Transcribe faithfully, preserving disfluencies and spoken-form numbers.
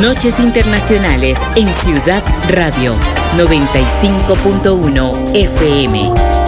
Noches Internacionales en Ciudad Radio noventa y cinco punto uno F M.